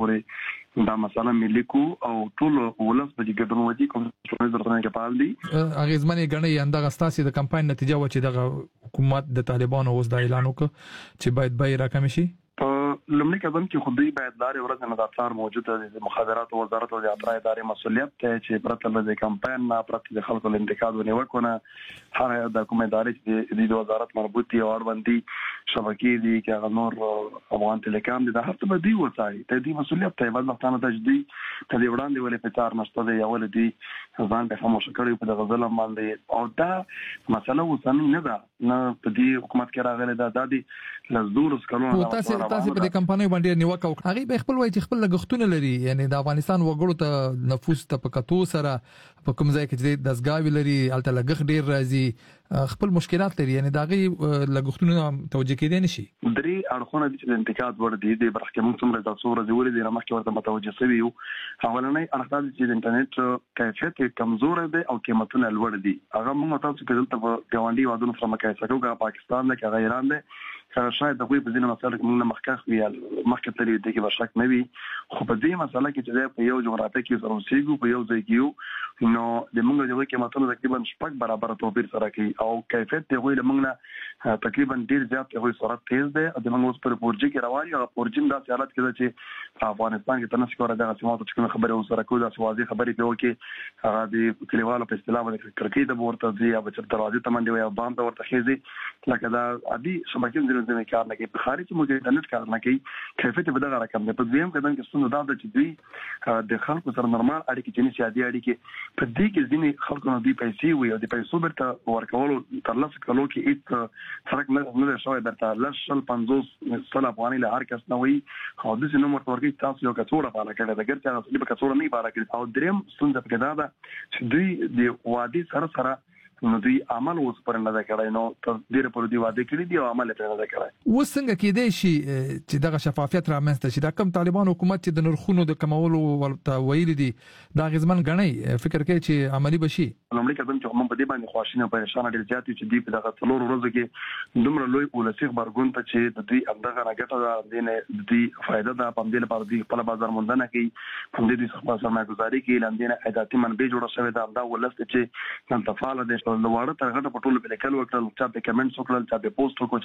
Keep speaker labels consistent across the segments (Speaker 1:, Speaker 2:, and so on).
Speaker 1: پورې دا مسله ملي کو او ټول ولس په دې ګډون ودی کوم څه درته نه کېپال دي
Speaker 2: اغیزمنې غنې اندغه ستاسو د کمپاین نتیجه و چې د حکومت د طالبانو اوس د اعلان وکړ چې باید به راکم شي
Speaker 1: لمړی قدم کې خودي باید لارې ورځ نه د څار موجوده د مخابرات وزارت او د اطراف ادارې مسؤلیت ته چې پرته د کمپاین نه پرته د خلکو انتقاد ونیوکونه هر د کومه ادارې چې د وزارت مربوط دي او اړوندي شبکې دي چې هغه نور افغان ټیلیکام دي د هفته به دی وځي ته دې مسؤلیت ته باید وختانه تجدید ته دی وړاندې ولې په تار نشته دی اول دي ځان به خاموش کړی په غزل باندې او دا مسله وسنی نه ده نه په دې حکومت کې راغله دا د لزدور سکلونه
Speaker 2: تاسو په کمپایني باندې نیوکه وکړه هغه به خپل وایي چې خپل لګښتونه لري یعنی د افغانستان وګړو ته نفوس ته په کتو سره په کوم ځای کې چې دزګاوی لري الته لګښت ډیر راځي خپل مشکلات لري یعنی داغي لګښتونه توجه کېدای نشي
Speaker 1: درې اړخونه د انتقاد ور دي د برخه موږ څومره د څوره دی ولې د مخکې ورته متوجه شوی یو اولنۍ اړخ د انټرنیټ کیفیت کمزور دی او قیمتونه لوړ دي هغه موږ تاسو کې دلته په ګاونډي وادونو سره مقایسه کوو پاکستان کې هغه ایران دی شاید د غوي په ځینې مسایلو کې موږ مخکښ ویل مخکې ترې د کې ورشک نه وي خو په دې مسله کې چې په یو جغرافیه کې سره اوسېږو په یو ځای کې نو د موږ د وکي ماتونو تقریبا شپږ برابر توپیر سره کوي او کیفیت د غوي له موږ تقریبا ډیر زیات غوي سرعت تیز دی او د موږ اوس پر پورجي کې روان یو پورجیم د حالت کې چې په افغانستان کې تنس کوره د سیماتو چې خبره سره کوي د سوازي خبرې په وکي هغه د کلیوالو په اصطلاح باندې کرکې د ورته دی او چې دروازې ته منډي او باندې ورته خېزي لکه دا عادي شبکې د کار نه کوي په خارج کې انټرنیټ کار نه کوي کیفیت به دا رقم دی په دیم کې د څه دا چې دوی د خلکو سره نورمال اړیکې چې نشي عادي اړیکې په دې کې ځینې خلکو نه دی پیسې وي او د پیسو برته ورکولو تر لاسه کولو کې هیڅ فرق نه شوی درته لشل 50 سل افغاني له هر کس نه وي او د سينو مرتورګي تاسو یو کڅوړه پاله کړل د ګرځا اصلي په کڅوړه نه پاله کړل او دریم څنګه په دا چې دوی د وادي سره نو دوی عمل اوس پر نه دا کړای نو تر ډیره پر دی واده کړی دی او عمل پر نه دا کړای
Speaker 2: وسنګ کې دی چې دغه شفافیت رامنځته شي دا کم طالبان حکومت چې د نرخونو د کمولو ولته ویل دي دا غزمن غنی فکر کوي چې عملی بشي
Speaker 1: لومړی قدم چې موږ په دې باندې خواشینه پریشان ډیر زیات چې دی په دغه څلور ورځو کې دومره لوی ولسی خبرګون ته چې د دوی همدغه راګټه ده د دې د فائدہ ده په دې لپاره دوی خپل بازار موندنه کوي په دې د خپل سرمایه‌ګذاري کې لاندې عادتي منبع جوړ شوی دا ولست چې نن تفاله د لوړه ترغه په ټولو په لیکل وکړل چې په کمنټس وکړل چې په پوسټ وکړل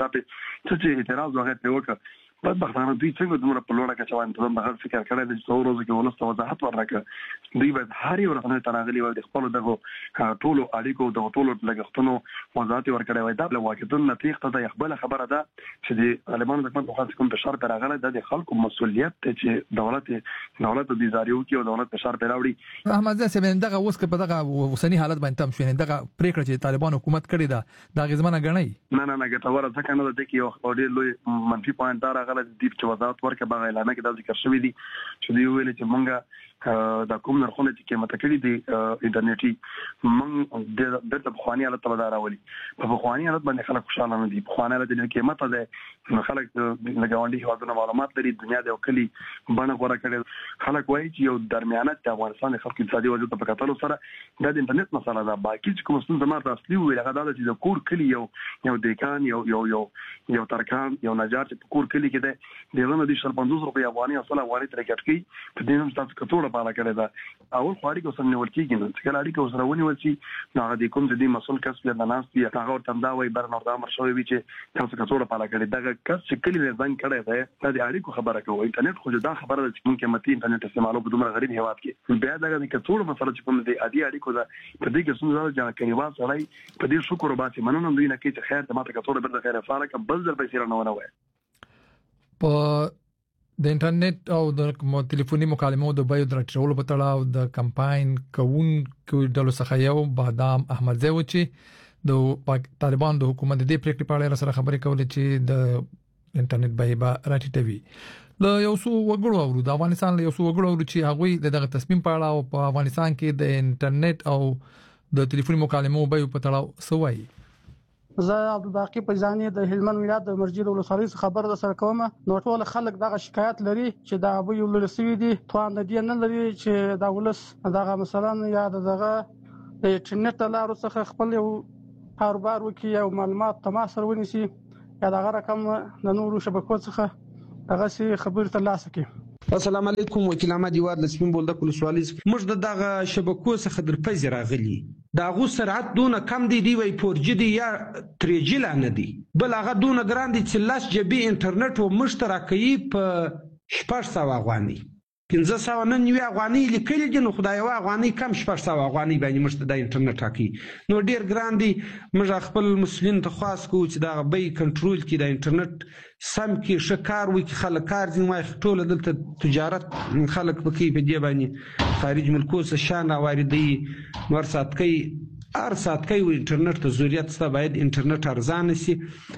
Speaker 1: چې اعتراض وغه په وکړ بدبختانه دوی څنګه دومره په لوړه کې چوان ته د فکر کړی د څو ورځې کې ولست وضاحت ورکړه دوی به هر یو ورځ تراغلي و د خپل دغه ټولو اړیکو د ټولو لګښتونو وضاحت ورکړی وای دا له واقعیت نتیجه ته خپل خبره ده چې د طالبانو د حکومت په خاص کوم بشار تراغله د خلکو مسؤلیت ته چې دولت د دیزاریو کې او دولت بشار پیراوړي
Speaker 2: احمد زاسه دغه اوس په دغه وسنی حالت باندې تم شوی دغه پریکړه چې طالبان حکومت کړی دا غزمنه غنی
Speaker 1: نه ګټوره ځکه نه ده کې یو ډېر لوی منفي پوینټ دار غلط دي چې وضاحت ورکړه باغ اعلان کې دا ذکر شوی دی چې دی ویل چې مونږه دا کوم نرخونه چې قیمت کړي دي انټرنیټي مونږ د بخوانی حالت ته راولي په بخوانی حالت باندې خلک خوشاله نه دي بخوانی حالت د قیمت ده خلک لګاونډي هوادونه معلومات لري دنیا د وکړي باندې غوړه کړي خلک وایي چې یو درمیانه د افغانستان خلک اقتصادي وضعیت په کتلو سره د انټرنیټ مسله ده باقي چې کوم څه زموږ اصلي ویل هغه دا چې د کور کلی یو دیکان یو ترکان یو نجار چې په کور کلی کې ده دغه د 50 روپیا افغاني اصل افغاني تر کټکی په دې هم تاسو کټوړه پاله کړی دا اول خاري کو سره نیول کیږي نو چې کله اړیکه سره ونیول شي نو هغه د کوم د مسول کس په ناس دی هغه ورته دا وایي بر نور دا امر شوی وي چې تاسو کټوړه پاله کړی دا کس چې کلی ځان کړی دی د اړیکو خبره کوي انټرنیټ خو دا خبره ده چې ممکن متي انټرنیټ استعمالو په دومره غریب هیواد کې بیا دا د کټوړه مسله چې کوم دی ادي اړیکو دا په دې کې څنګه ځان کوي واسه په دې شکر وباسي مننه دوی نه کې چې خیر ته ماته کټوړه بل خیر فارق بل ځل پیسې نه ونه وای
Speaker 2: په د انټرنیټ او د ټلیفوني مکالمو د بیو درټرولو په تړاو د کمپاین کوونکو ډلو څخه یو بادام احمد زوی چې د طالبان د حکومت د پریکړې په اړه سره خبرې کولې چې د انټرنیټ بیه به راټیټوي د یو څو وګړو اورو د افغانستان له یو څو وګړو اورو چې هغه دغه تصمیم په اړه او په افغانستان کې د انټرنیټ او د ټلیفوني مکالمو بیو په تړاو سوي
Speaker 3: زه عبدالباقی پجانی د هلمند ولایت د مرجید ولسوالۍ خبر در سره کوم نو ټول خلک دغه شکایت لري چې دا ابو یو لسوي دي توان د دې نه لري چې دا ولس دغه مثلا یا دغه د انټرنیټ لارو څخه خپل یو کاروبار وکړي او معلومات تماس سره ونیسي یا دغه رقم د نورو شبکو څخه دغه سي خبر ترلاسه کړي
Speaker 4: السلام علیکم. وکیل احمد یواد لسپین بولدک ولسوالۍ. موږ د دغه شبکو څخه در پځې راغلي د هغو سرعت دونه کم دی وایي 4G دی یا 3G لا نه دی، بل هغه دونه ګران دی چې 10 GB انټرنیټ و موږ ته راکوي په 600 افغانۍ. 1599 افغانۍ لیکلي دي، نو خدای یوه افغانۍ کم 600 افغانۍ باندې موږ ته دا انټرنیټ راکوي. نو ډېر ګران دی. موږ خپل مسؤلینو ته خواست کوو چې دغه بیې کنټرول کړي، د انټرنیټ سم کړي، ښه کار وکړي، خلک کار ځینې وایي ټوله دلته تجارت خلک په کوي، په دې باندې خارج ملکو څخه شیان راواردوي، نور ساتکۍ هر ساتکۍ و انټرنیټ ته ضرورت شته، باید انټرنیټ ارزانه شي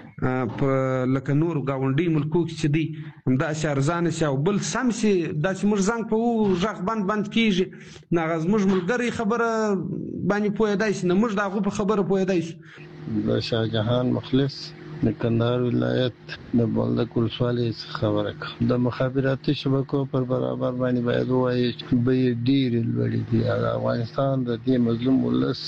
Speaker 4: په لکه نورو ګاونډي ملکو کې چې دی همداسې ارزانه شي، او بل سم شي. داسې موږ زنګ په غږ بند کېږي، نو هغه زموږ ملګری خبره باندې پوهېدی شي، نه موږ د هغو په خبره پوهېدی شو.
Speaker 5: د شاهجهان مخلص د کندهار ولایت د بولدک ولسوالۍ څخه خبره کوم. د مخابراتي شبکو پر برابر باندې باید ووایي چې بیې ډېرې لوړې دي. د افغانستان د دې مظلوم ولس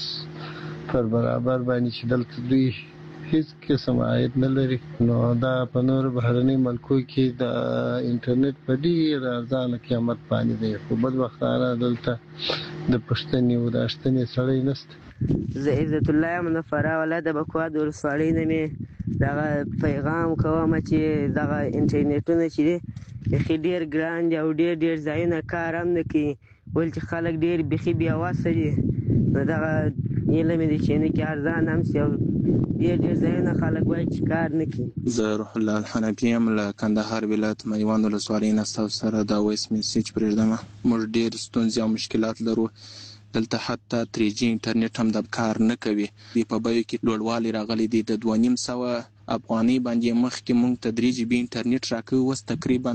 Speaker 5: پر برابر باندې چې دلته دوی هیڅ قسم عاید نه لري، نو دا په نورو بهرني ملکو کې د انټرنیټ په ډېر ارزانه قیمت باندې دی، خو بدبختانه دلته د پښتنې و د اښتنې سړی نشته.
Speaker 6: زه عزت الله یم د فراه ولایت د بکواد ولسوالۍ نه مې دغه پیغام کوم چې دغه انټرنیټونه چې دي بیخي ډېر ګران دي او ډېر ځایونه کار هم نه کوي، ولې چې خلک ډېر بیخي بېوسه دي. نو دغه هیله مې ده چې نه کې ارزان هم شي او ډېر ځایونه خلک وایي چې کار نه کوي.
Speaker 7: زه روح الله الحنفي یم له کندهار ولایت میوند ولسوالۍ نه ستاسو سره دا وایس میسیج پرېږدم. موږ ډېر ستونزې او مشکلات لرو دلته، حتی 3G انټرنیټ هم د کار نه کوي. په بیو کې لوړوالی راغلی دی، د 2500 افغانۍ باندې مخکې موږ ته 3 GB انټرنیټ راکوي، اوس تقریبا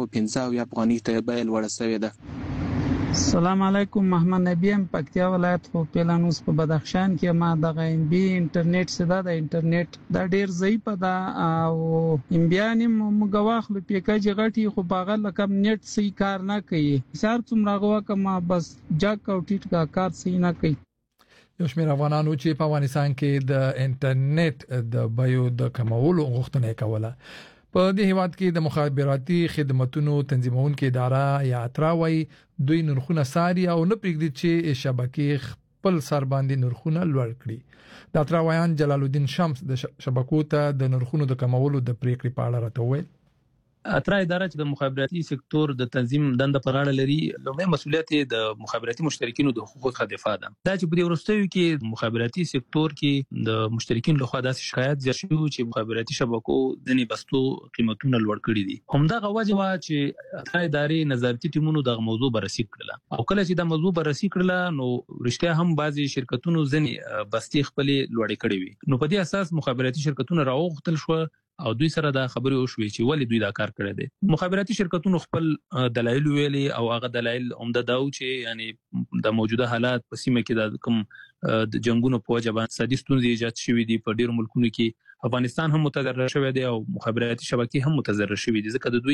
Speaker 7: 215 افغانۍ ته بیه لوړه شوې ده.
Speaker 8: السلام علیکم. محمد نبی ام پکتیا ولایت خو پیلانوس په بدخشان کې. ما دغه ام بي انټرنیټ سره د انټرنیټ دا ډیر ضعیف ده او ام بي ان موږ واخلو پیکاج غټي، خو باغ لکم نیټ صحیح کار نه کوي. سار څومره غوا کما بس جاک او ټیټ کا کار صحیح نه کوي.
Speaker 2: یو شمېر افغانانو چې په افغانستان کې د انټرنیټ د بیو د کمولو غوښتنه کوله. په دې هیواد کې د مخابراتي خدماتو تنظیمونکو اداره یا اتراوي دوی نرخونه ساري او نه پرېږدي چې شبکې خپل سر باندې نرخونه لوړ کړي. د اتراویان جلال الدین شمس د شبکو ته د نرخونو د کمولو د پریکړې په اړه راته وویل.
Speaker 9: اترا اداره چې د مخابراتي سکتور د تنظیم دنده پر غاړه لري، لومړی مسؤلیت د مخابراتي مشترکینو د حقوقو څخه دفاع ده. دا چې په دې وروستیو کې مخابراتي سکتور کې د مشترکین لخوا داسې شکایت زیات شوی چې مخابراتي شبکو د بستو قیمتونه لوړ کړي دي. همدغه وجه وا چې اترا ادارې نظارتي ټیمونو د موضوع بررسي کړله، او کله چې د موضوع بررسي کړله نو رښتیا هم بعضي شرکتونو ځنې بستي خپل لوړې کړې وي. نو په دې اساس مخابراتي شرکتونه راوغتل شو او دوی سره دا خبرې وشوي چې ولې دوی دا کار کړی دی. مخابراتي شرکتونو خپل دلایل ویلي او هغه دلایل عمده دا و چې یعنی د موجوده حالات په سیمه کې د کوم د جنگونو په وجه باندې اقتصادي ستونزې ایجاد شوې دي په ډیرو ملکونو کې. افغانستان هم متضرر شوی دی او مخابراتي شبکې هم متضرر شوې دي، ځکه د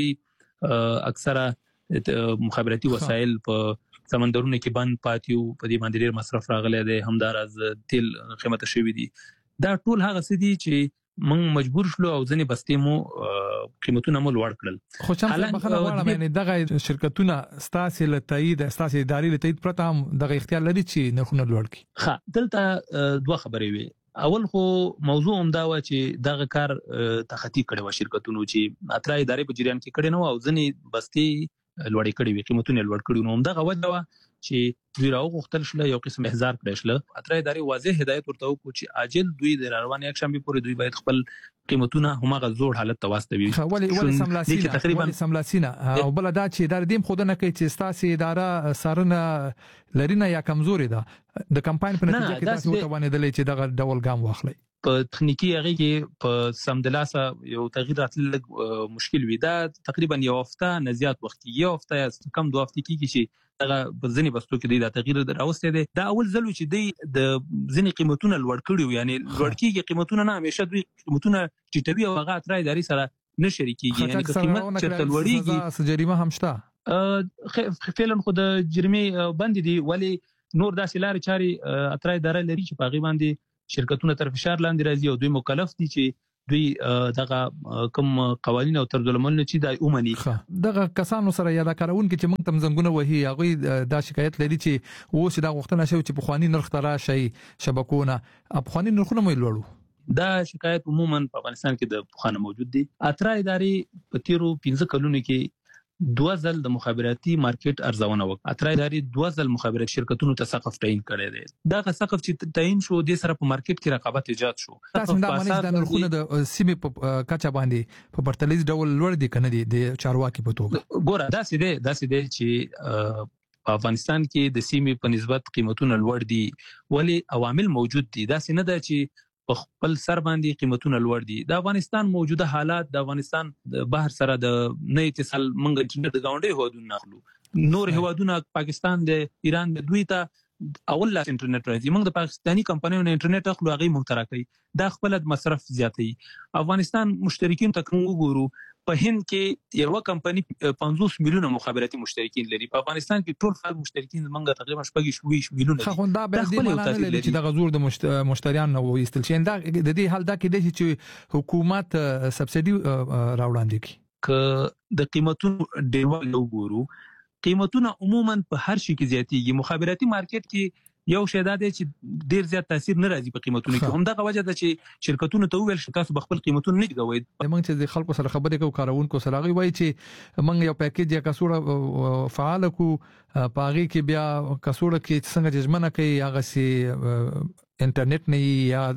Speaker 9: دوی اکثره مخابراتي وسایل په سمندرونو کې بند پاتیو، په دې باندې ډیر مصرف راغلی دی، همداراز تیل قیمت شوی دي. دا ټول هغه څه دي چې من مجبور شلو او ځنې بستې مو قیمتونه مو لوړ کړل.
Speaker 2: خو څنګه په خلا غواړم یعنی دغه شرکتونه ستاسو له تایید ستاسو ادارې له تایید پرته هم دغه اختیار لري چې نرخونه لوړ کړي.
Speaker 9: ښه، دلته دوه خبرې وي. اول خو موضوع هم دا و چې دغه کار تخطی کړي و شرکتونو چې اترا ادارې په جریان کې کړي نو او ځنې بستې لوړې کړي وي، قیمتونه لوړ کړي نو همدغه وجه و چې دوی راوغوښتل شله یو قسم احضار کړی شله. اترا ادارې واضح هدایت ورته وکړو چې عاجل دوی د روان یک شنبه پورې دوی باید خپل قیمتونه همغه زوړ حالت ته واستوي.
Speaker 2: ولې سملاسینه او بل دا چې ادارې دیم خود نه کوي چې ستاسو اداره سرنه لرینه یا کمزوري ده د کمپاین په نتیجه کې تاسو ته باندې دلې چې دغه ډول ګام واخلي.
Speaker 9: په تخنیکی هغه کې په سمدلاسه یو تغییر راتل مشکل وي. دا تقریبا یو هفته نه زیات وخت کې، یو هفته یا کم 2 هفته کې چې دغه ځنې بستو کې دا تغییر راوسته دي. دا اول ځل چې دی د ځنې قیمتونه لوړ کړي، یعنی لوړ کېږي قیمتونه نه همیشه دوی قیمتونه ټیټوي او هغه اترا ادارې سره نه شریکيږي. یعنی قیمت چې لوړیږي
Speaker 2: جریمه هم شته.
Speaker 9: فعلا خو د جریمه بند دي، ولی نور داسې لارې چاري اترا اداره لري چې په غي باندې شرکتونه تر فشار لاندې راځي او دوی مکلف دي چې دوی دغه کوم قوانين او طرزالعملونه چې د اومني
Speaker 2: دغه کسانو سره یا د کارونکو چې موږ تم زنګونه وهي هغه دا شکایت لري چې اوس دا وختونه شوی چې په خواني نرخ ترا شي شبکونه افغاني نرخونه مې لوړو.
Speaker 9: دا شکایت عموما په افغانستان کې د پخوانه موجود دي. اترا ادارې په تیرو 15 کلونو کې 2 ځل د مخابراتي مارکیټ ارزونه وکړه. اترا ادارې 2 ځل مخابراتي شرکتونو ته سقف تعیین کړی دی. دا سقف چې تعیین شو د سره په مارکیټ کې رقابت ایجاد شو.
Speaker 2: تاسو دا معنی د نرخونو د سیمې په کچا باندې په پرتلیز ډول لوړ دي کنه دي د چارواکي په توګه.
Speaker 9: ګوره دا سیده چې افغانستان کې د سیمې په نسبت قیمتونه لوړ دي ولی عوامل موجود دي. دا څنګه ده چې په خپل سر باندې قیمتونه لوړ دي. د افغانستان موجوده حالات د افغانستان د بهر سره د نه اتصال منګ انټرنیټ د گاونډي هوادونو نخلو نور هوادونو پاکستان د ایران د دوی ته اول لاس انټرنیټ راځي. موږ د پاکستانی کمپنیونو انټرنیټ اخلو هغه مخترع کوي. دا خپل د مصرف زیاتوي. افغانستان مشترکین ته کوم وګورو په هند کې یو کمپنی 50 میلیونه مخابراتي مشترکین لري. په افغانستان کې ټول خلک مشترکین موږ تقریبا 20 میلیونه
Speaker 2: دي. خو دا به د معنی لري چې د غزور د مشتریان نو ایستل شي. دا د دې حال دا کې چې حکومت سبسيډي راوړاندې کی
Speaker 9: ک د قیمتونو ډیروالی وګورو. قیمتونه عموما په هر شي کې زیاتېږي. مخابراتي مارکیټ کې یو شی دا دی چې ډیر زیات تاثیر نه راځي په قیمتونو کې. همدغه وجه ده چې شرکتونو ته ویل شي تاسو خپل قیمتونه نه کوئ.
Speaker 2: موږ چې د خلکو سره خبرې کوو کارونکو سره غوي وایي چې موږ یو پیکیج یا کسوړه فعال کو پاغي کې بیا کسوړه کې څنګه ججمنه کوي هغه سي انټرنیټ نه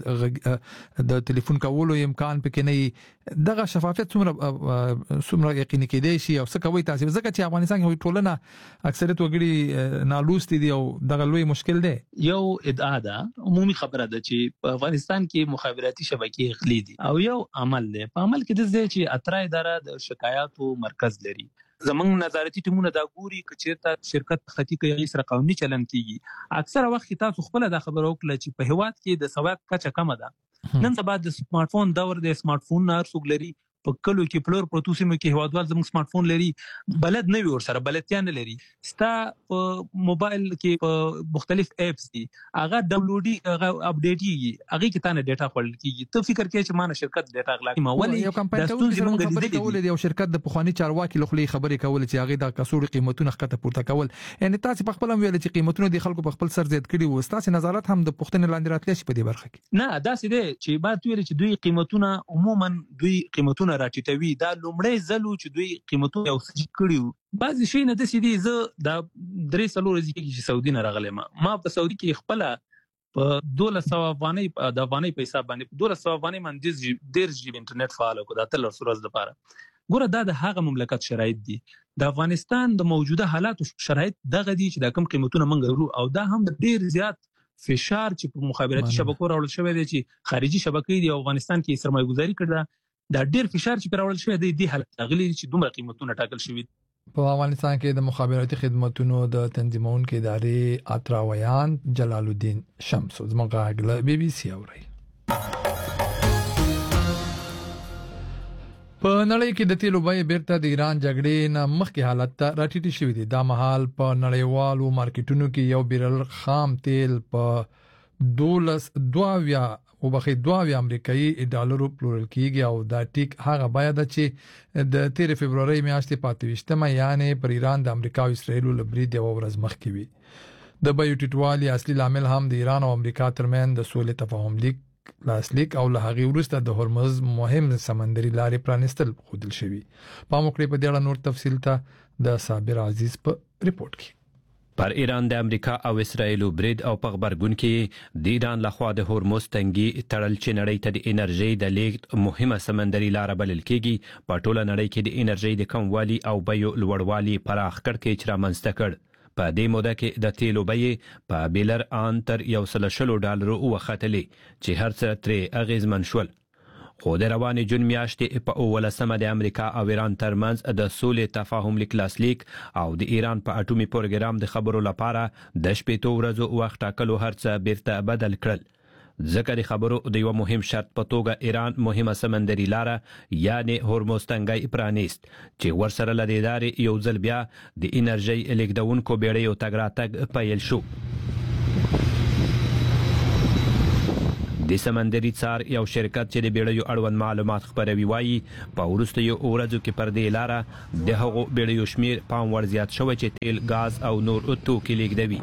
Speaker 2: یا د ټلیفون کولو امکان پکې نه. دغه شفافیت څومره یقیني کېدای شي او څه کوي تاسو ځکه چې افغانستان کې ټولنه اکثریت وګړي نالوستي دي او دغه لوی مشکل دی.
Speaker 9: یو ادعا ده عمومي خبره ده چې په افغانستان کې مخابراتي شبکې غلي دي او یو عمل دی. په عمل کې د دې چې اترا اداره د شکایاتو مرکز لري. زمونږ نظارتي ټیمونه دا ګوري چې چیرته شرکت خطي کوي سره قانوني چلن کیږي. اکثره وخت تاسو خپل د خبرو وکړه چې په هواد کې د سواد کچه کم ده. نن سبا د سمارټ فون دور د سمارټ فون نار سوګلري په کلو کې پلور پروتو سیمه کې هوادوال زموږ سمارټ فون لري بلد نه وي ور سره بلدتیا نه لري. ستا په موبایل کې په مختلف اپس دي هغه ډاونلوډي هغه اپډیټيږي هغه کې تانه ډیټا خپل کیږي. ته فکر کوي چې مانه شرکت ډیټا غلا کوي مولي
Speaker 2: یو کمپنی ته یو شرکت د پخوانی چارواکي لخوا خبرې کول چې هغه د کسوړي قیمتونه ښکته پورته کول. یعنی تاسو په خپل ویل چې قیمتونه د خلکو په خپل سر زیات کړي وو. تاسو نظارت هم د پښتنې لاندې راتلی شي په دې برخه کې.
Speaker 9: نه دا سیده چې بعد ویل چې دوی قیمتونه عموما دوی قیمتونه راټیټوي. دا لومړی ځلو چې دوی قیمتونه او سج کړیو. بعضی شي نه د سیدي زه د 3 سالو ورځې کې چې سعودي نه راغلم. ما په سعودي کې خپل په 1200 افغاني د افغاني پیسې باندې 1200 افغاني باندې 10 جی انټرنیټ فعال کو د تل ورځ لپاره. ګوره دا د هغه مملکت شرایط دي. د افغانستان د موجوده حالات شرایط دغه دي چې د کم قیمتونه منګرو او دا هم ډیر زیات فشار چې په مخابراتي شبکو راوړل شوی دی چې خارجي شبکې دی افغانستان کې سرمایه‌ګذاري کړه. دا ډیر فشار چې راوړل شوی دی د حالت غلي چې دومره قیمتونه ټاکل شوی.
Speaker 2: په افغانستان کې د مخابراتي خدماتو د تنظیمونکو ادارې اتراویان جلال الدین شمس زموږ غاګله بي بي سي اوري. په نړۍ کې د تیلو بیې بیرته د ایران جګړې نه مخکې حالت ته راټیټې شوې دي. دا مهال په نړیوالو مارکیټونو کې یو بیرل خام تیل په 22 امریکایي ډالرو پلورل کیږي او دا ټیک هغه بیه ده چې د 13 فبرवरी میاشتې 25 یعنی پر ایران د امریکا او اسرایل لبرید یو ورځ مخکې وي. د بیو ټیټوالي اصلي عامل هم د ایران او امریکا ترمن د سولې تفاهم لیک لاسلیک او له هغه وروسته د هرمز مهم سمندري لارې پرانستل خودل شوی. په موکړې په ډېر نور تفصیل ته د صابر عزیز په ریپورت کې.
Speaker 10: پر ایران د امریکا او اسرایل برید او په خبرګون کې د ایران لخوا د هرمز تنګي تړل چې نړۍ ته د انرژي د لیږد مهمه سمندري لار بلل کېږي. په ټوله نړۍ کې د انرژي د کموالي او بیو لوړوالي پراخ کړکېچ رامنځته کړ. په دې موده کې د تیلو بیې په بیلر ان تر $100 وختلې چې هر څه ترې اغیزمن شول. خو د روانې جون میاشتې په 18 د امریکا او ایران ترمنځ د سولې تفاهم لیک لاسلیک او د ایران په اټومي پروګرام د خبرو لپاره د 7 ورځو وخت ټاکلو هر څه بیرته بدل کړل. ځکه د خبرو د یو مهم شرط په توګه ایران مهمه سمندري لاره یعنی هرمز تنګي پرانیست چې ورسره لدې لارې یو ځل بیا د انرژي لیږدونکو بیړیو تګ راتګ پیل شو. د سمندري څار یو شرکت چې د بیړیو اړوند معلومات خپروي وایي په وروستیو ورځو کې پر دې لاره د هغو بیړیو شمیر پام وړ زیات شوی چې تیل، غاز او نور توکي لیږدوي.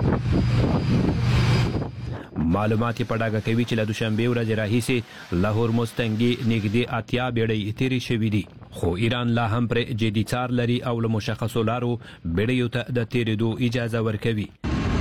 Speaker 10: معلومات په ډاګه کوي چې له دوشنبه ورځې راهیسې له هورمز تنګي نږدې 80 بیړۍ تیرې شوې دي، خو ایران لا هم پر جدي څار لري او له مشخصو لارو بیړیو ته د تیرېدو اجازه ورکوي.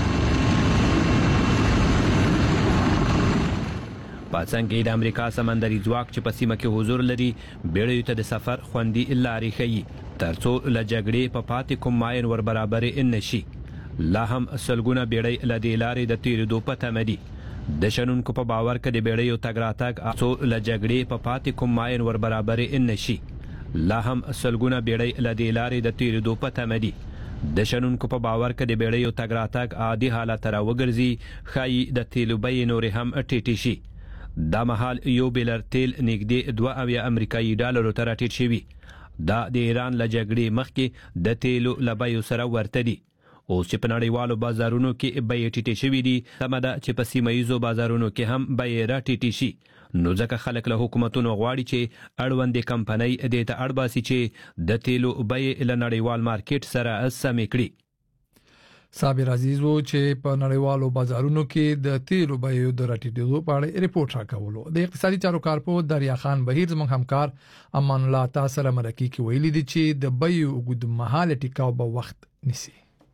Speaker 10: پاتڅنګ د امریکا سمندري ځواک چې په سیمه کې حضور لري بیړیو ته د سفر خوندي لارې ښیي ترڅو له جګړې په پاتې کوم ماین ور برابرې نشي. لا هم سلګونه بیړۍ له دې لارې د تیرېدو په تمه دي. د شنونکو په باور کې د بیړیو تګ راتګ څو له جګړې په پاتې کوم ماین ور برابرې نشي. لا هم سلګونه بیړۍ له دې لارې د تیرېدو په تمه دي. د شنونکو په باور کې د بیړیو تګ راتګ عادي حالت را وګرځي، ښایي د تیلو بیې نورې هم ټیټې شي. دا مهال یو بیلر تیل نږدې 2 امریکایي ډالرو ته راټیټ شوي. دا د ایران له جګړې مخکې د تیلو له بیو سره ورته دي. اوس چې په نړیوالو بازارونو کې بیې ټیټې شوي دي، سمه ده چې په سیمه ییزو بازارونو کې هم بیې راټیټې شي. نو ځکه خلک له حکومتونو غواړي چې اړوندې کمپنۍ دې ته اړ باسي چې د تیلو بیې له نړیوال مارکیټ سره سمې کړي.
Speaker 2: صابر عزیز وو چې په نړیوالو بازارونو کې د تیلو بیو د راټیټېدو په اړه ریپورت راکولو. د اقتصادي چارو کارپو دریا خان بهیر زموږ همکار امان الله تاسو سره مرکه کې ویلي دي چې د بیو اوږد مهاله ټیکاو به وخت نیسي.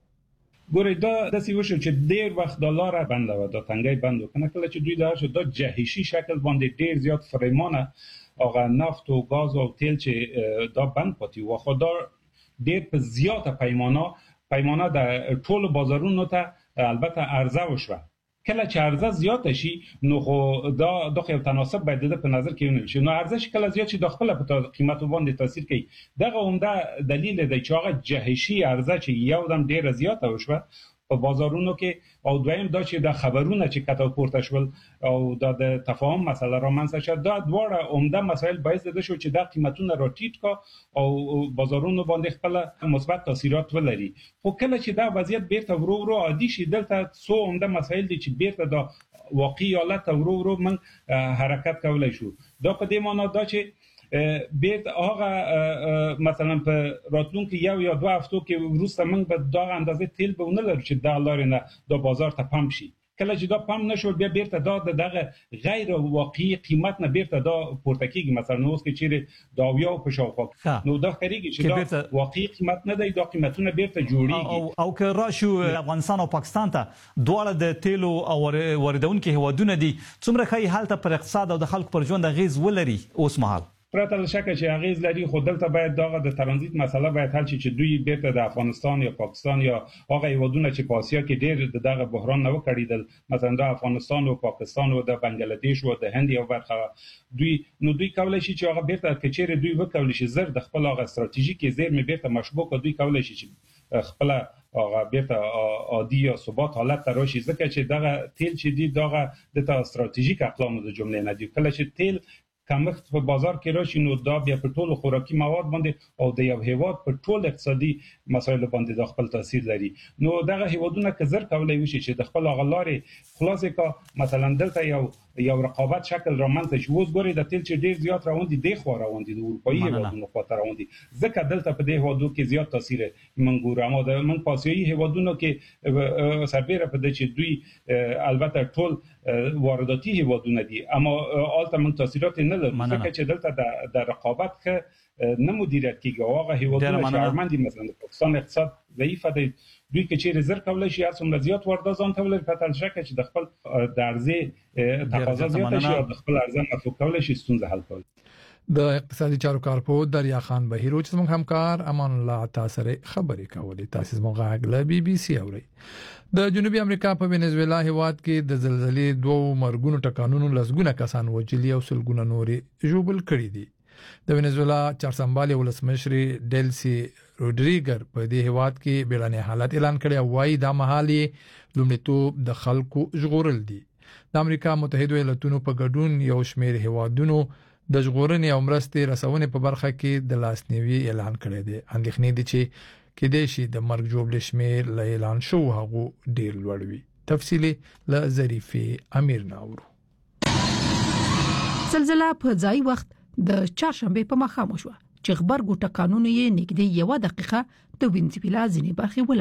Speaker 11: ګورې دا داسې وشو چې ډېر وخت د لاره بنده وه، دا تنګی بند وکنه کله چې دوی دا شو دا جهشي شکل باندې ډېر زیات فریمانه هغه نفت او غاز او تیل چې دا بند پاتې وو، خو دا ډېر په زیاته پیمانه د ټولو بازارونو ته البته عرضه وشوه. کله چې عرضه زیاته شي نو خو دا یو تناسب باید په نظر کې ونیول شي. نو عرضه چې کله زیات شي د خپل په قیمت باندې تاثیر کوي. دغه عمده دلیل دی چې هغه جهشي عرضه چې یو دم ډیره زیاته وشوه په بازارونو کې، او دویم دا چې د خبرونه چې کته پورته شول او د تفاهم مسله رامنځته شو، دا دواړه عمده مسایل باعث ده شو چې د قیمتونه راټیټ کا او بازارونو باندې خپل مثبت تاثیرات ولري. خو کله چې دا وضعیت بیرته ورو عادي شي، دلته څو عمده مسایل دي چې بیرته د واقعي حالت ورو من حرکت کولای شو. دا په دې معنی دا چې بیرته هغه مثلا په راتلونکي یو یا 2 هفتو کې وروسته موږ به دا اندازه تیل به نه لرو چې دا لارې نه د بازار ته پمپ شي. کله چې دا پمپ نشو بیا بیرته دا دغه غیر واقعي قیمت نه بیرته دا پورته کیږي. مثلا اوس کې چیرې دا یو په شاوخوا نو دا خریږي چې دا واقعي قیمت نه دی، دا قیمتونه بیرته جوړیږي.
Speaker 12: او که راشو افغانستان او پاکستان ته دواړه د تیلو او واردونکو هیوادونه دي، څومره ښه حالت پر اقتصاد او د خلکو پر ژوند غیز ولري اوس مهال؟
Speaker 11: پرته له شکه چې اغیز لري، خو دلته باید دغه د ترانزیت مسله باید حل شي چې دوی بیرته د افغانستان یا پاکستان یا هغه هیوادونه چې په آسیا کې ډېر دغه بحران نه وکړیدل، مثلا د افغانستان او پاکستان او د بنگلاديش او د هند یو برخه دوی کولای شي چې هغه بیرته کچېره دوی وکولای شي زر د خپل هغه ستراتیژیکي زیرمې بیرته مشبوک دوی کولای شي چې خپل هغه بیرته عادي یا ثبات حالت ته راشي. ځکه چې دغه تیل چې دی دغه د استراتیژیک اقلام د جملې نه دی. کله چې تیل کمښت په بازار کې راشي نو دا بیا په ټولو خوراکي مواد باندې او د یو هیواد په ټول اقتصادي مسایلو باندې د خپل تاثیر لري. نو دغه هیوادونه که زر کولای وشي چې د خپل غلارې خلاصې کا مثلا دلته یو رقابت شکل رامنځته شي. اوس ګوري د تیل چې ډیر زیات روان دي د خو روان دي د اروپאי هیوادونو خاطر روان دي، ځکه دلته په دې هیوادو کې زیات تاثیر منګور اما د من پاسيي هیوادونو کې سربېره په دې چې دوی البته ټول وارداتي هیوادونه دي اما آلته من تاثیرات نه لري، ځکه چې دلته د رقابت کې نه مدیریت کیږي. هغه هیوادونه چې ارمندي مثلا د پاکستان اقتصاد ضعیف دی، دوی کې چې رزرو کولای شي څومره زیات واردات ځان ته ولري، پته لشکه چې د خپل د ارزي تقاضا زیات شي او د خپل ارزه مفهوم کولای شي ستونزه حل کول.
Speaker 2: د اقتصادي چارو کارپو دریا خان بهیر چې موږ همکار امان الله تاسو خبرې کولې. تاسو موږ غاګله بي بي سي اوري. د جنوبي امریکا په وینزویلا هیواد کې د زلزلې 2 مرګونو ټکانونو لسګونه کسان وژلي او سلګونه نوري ژوبل کړي دي. د وینزویلا چارسمبالي ولسمشر ډیلسي روډریګر په دې هیواد کې بیړنی حالت اعلان کړی او وايي دا مهالي لومړیتوب د خلکو ژغورل دي. د امریکا متحده ایالاتونو په ګډون یو شمېر هیوادونو د ژغورنې او مرستې رسونې په برخه کې د لاسنیوي اعلان کړی دی. اندېښنې دي چې کېدای شي د مرګ ژوبل شمېر له اعلان شو هغه ډیر لوړ وي. تفصیلی له ظریفي امیر ناورو.
Speaker 13: زلزلہ په ځای وخت د چهارشنبه په ماښام وشوه چې خبرګو ټکانونو یې نږدې 1 دقیقه د وینځپیلا ځینې برخې